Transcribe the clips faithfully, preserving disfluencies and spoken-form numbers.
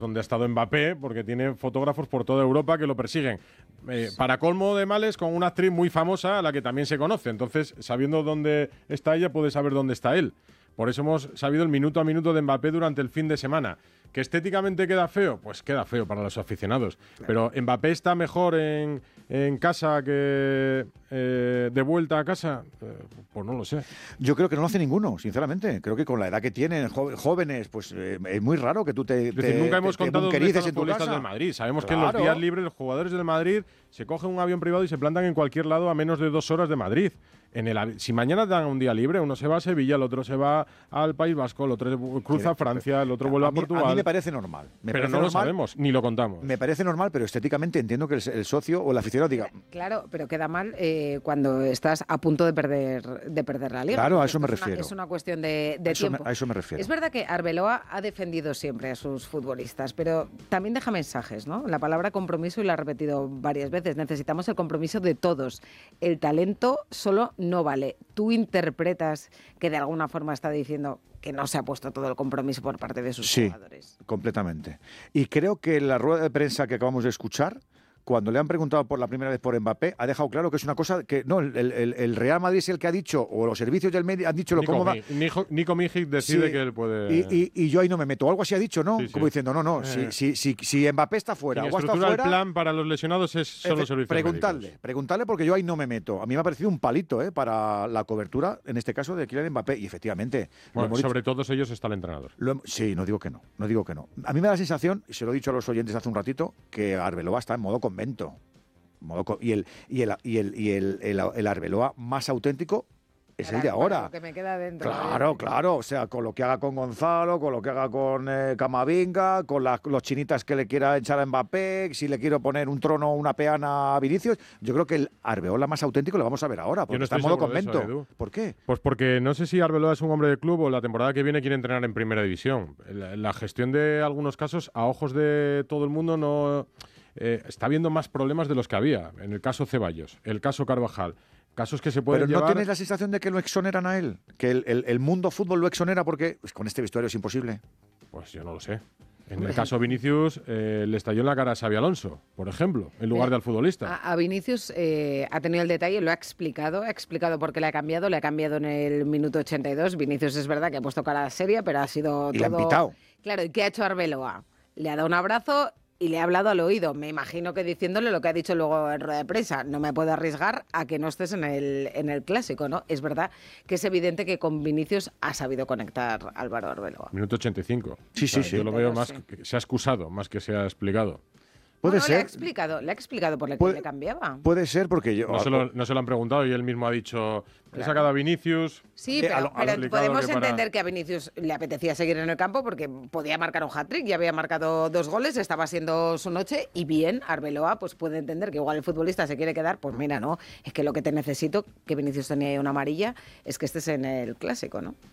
donde ha estado Mbappé, porque tiene fotógrafos por toda Europa que lo persiguen. Eh, para colmo de males, con una actriz muy famosa a la que también se conoce. Entonces, sabiendo dónde está ella, puede saber dónde está él. Por eso hemos sabido el minuto a minuto de Mbappé durante el fin de semana. ¿Que estéticamente queda feo? Pues queda feo para los aficionados. Claro. Pero Mbappé está mejor en, en casa que eh, de vuelta a casa. Eh, pues no lo sé. Yo creo que no lo hace ninguno, sinceramente. Creo que con la edad que tienen, jóvenes, pues eh, es muy raro que tú te. Es decir, te nunca hemos te, contado te dónde están los en tu futbolistas casa. del Madrid. Sabemos Claro. que en los días libres los jugadores del Madrid se cogen un avión privado y se plantan en cualquier lado a menos de dos horas de Madrid. En el, si mañana dan un día libre, uno se va a Sevilla, el otro se va al País Vasco, el otro cruza a Francia, el otro vuelve a, a Portugal. A mí me parece normal. Me pero parece no normal, lo sabemos, ni lo contamos. Me parece normal, pero estéticamente entiendo que el, el socio o el aficionado diga... Claro, pero queda mal eh, cuando estás a punto de perder, de perder la liga. Claro, a eso me es refiero. Una, es una cuestión de, de a eso tiempo. Me, a eso me refiero. Es verdad que Arbeloa ha defendido siempre a sus futbolistas, pero también deja mensajes, ¿no? La palabra compromiso, y la ha repetido varias veces, necesitamos el compromiso de todos. El talento solo no vale. Tú interpretas que de alguna forma está diciendo que no se ha puesto todo el compromiso por parte de sus sí, jugadores. Sí, completamente. Y creo que en la rueda de prensa que acabamos de escuchar, cuando le han preguntado por la primera vez por Mbappé, ha dejado claro que es una cosa que no, el, el, el Real Madrid es el que ha dicho, o los servicios del medio han dicho lo cómo va. Nico, Nico Mijic decide sí, que él puede. Y, y, y yo ahí no me meto. Algo así ha dicho, ¿no? Sí, sí. Como diciendo, no, no, eh. si, si, si, si Mbappé está fuera o está fuera. El plan para los lesionados es son los servicios preguntarle, médicos. Preguntarle porque yo ahí no me meto. A mí me ha parecido un palito, ¿eh? Para la cobertura, en este caso, de Kylian Mbappé. Y efectivamente. Bueno, sobre dicho, todos ellos está el entrenador. Lo, sí, no digo que no, no digo que no. A mí me da la sensación, y se lo he dicho a los oyentes hace un ratito, que Arbeloa está en modo convento. Y el y el y el y el, el, el Arbeloa más auténtico es el, el de ahora. Que me queda dentro, claro, claro, o sea, con lo que haga con Gonzalo, con lo que haga con eh, Camavinga, con las los chinitas que le quiera echar a Mbappé, si le quiero poner un trono o una peana a Vinicius, yo creo que el Arbeloa más auténtico lo vamos a ver ahora, porque no está en modo convento. Eso, ¿por qué? Pues porque no sé si Arbeloa es un hombre de club o la temporada que viene quiere entrenar en Primera División. La, la gestión de algunos casos, a ojos de todo el mundo, no... Eh, está habiendo más problemas de los que había. En el caso Ceballos, el caso Carvajal, casos que se pueden Pero ¿no llevar... tienes la sensación de que lo exoneran a él? ¿Que el, el, el mundo fútbol lo exonera porque pues, con este vestuario es imposible? Pues yo no lo sé. En el caso Vinicius eh, le estalló en la cara a Xabi Alonso, por ejemplo, en lugar eh, de al futbolista. A, a Vinicius eh, ha tenido el detalle, lo ha explicado, ha explicado por qué le ha cambiado, le ha cambiado en el minuto ochenta y dos. Vinicius es verdad que ha puesto cara seria, pero ha sido y todo... le han pitado. Claro, ¿y qué ha hecho Arbeloa? Le ha dado un abrazo y le ha hablado al oído, me imagino que diciéndole lo que ha dicho luego en rueda de prensa. No me puedo arriesgar a que no estés en el, en el clásico, ¿no? Es verdad que es evidente que con Vinicius ha sabido conectar Álvaro Arbeloa. Minuto ochenta y cinco. Sí, sí, o sea, sí. Yo lo veo Pero más sí. que se ha excusado, más que se ha explicado. Puede bueno, ser. Le ha explicado, le ha explicado por qué puede, le cambiaba. Puede ser porque yo... No se, lo, no se lo han preguntado y él mismo ha dicho, claro. He sacado a Vinicius... Sí, pero, a lo, a pero podemos que entender para... que a Vinicius le apetecía seguir en el campo porque podía marcar un hat-trick, ya había marcado dos goles, estaba siendo su noche y bien, Arbeloa pues puede entender que igual el futbolista se quiere quedar, pues mira, no, es que lo que te necesito, que Vinicius tenía una amarilla, es que estés en el clásico, ¿no?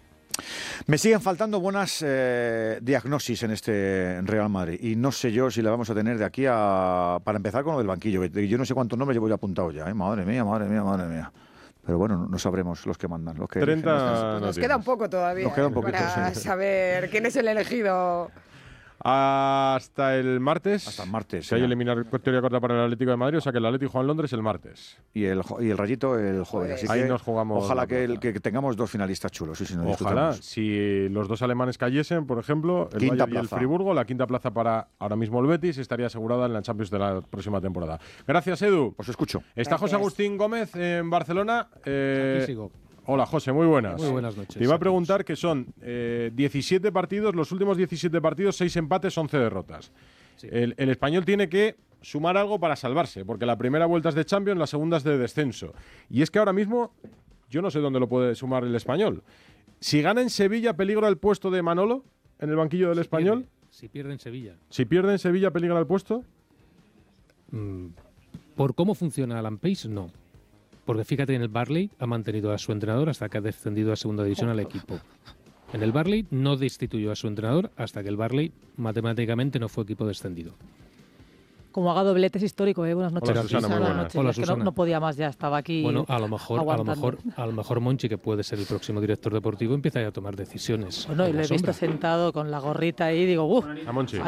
Me siguen faltando buenas eh, diagnosis en este Real Madrid y no sé yo si la vamos a tener de aquí a... Para empezar con lo del banquillo, yo no sé cuántos nombres llevo ya apuntados ya, ¿eh? Madre mía, madre mía, madre mía. Pero bueno, no sabremos los que mandan. Los que treinta pues nos queda un poco todavía nos queda un ¿eh? poquito, para sí. saber quién es el elegido. Hasta el martes. Hasta el martes. Si hay eliminatoria corta para el Atlético de Madrid, o sea que el Atlético juega en Londres el martes. Y el, y el Rayito el jueves. Así Ahí que nos jugamos. Ojalá que, el, que tengamos dos finalistas chulos. Sí, sí, no ojalá. Si los dos alemanes cayesen, por ejemplo, el quinta Bayern y el plaza. Friburgo, la quinta plaza para ahora mismo el Betis estaría asegurada en la Champions de la próxima temporada. Gracias, Edu. Os escucho. Está Gracias. José Agustín Gómez en Barcelona. Eh, Aquí sigo. Hola, José, muy buenas. Muy buenas noches. Te iba a preguntar que son eh, diecisiete partidos, los últimos diecisiete partidos, seis empates, once derrotas. Sí. El, el Español tiene que sumar algo para salvarse, porque la primera vuelta es de Champions, la segunda es de descenso. Y es que ahora mismo, yo no sé dónde lo puede sumar el Español. Si gana en Sevilla, ¿peligra el puesto de Manolo en el banquillo del si Español? Pierde, si pierde en Sevilla. Si pierde en Sevilla, ¿peligra el puesto? Mm, por cómo funciona Alan Pace, no. Porque fíjate, en el Barley ha mantenido a su entrenador hasta que ha descendido a segunda división al equipo. En el Barley no destituyó a su entrenador hasta que el Barley matemáticamente no fue equipo descendido. Como haga dobletes histórico, ¿eh? Buenas noches. Hola, Susana, muy buenas. Noches. Hola, es que Susana. no, no podía más ya, estaba aquí. Bueno, a lo mejor, a lo aguantando. mejor, a lo mejor Monchi, que puede ser el próximo director deportivo, empieza ya a tomar decisiones. Bueno, y en lo la he visto sombra. sentado con la gorrita ahí, digo, ¡uh! A Monchi. Ahí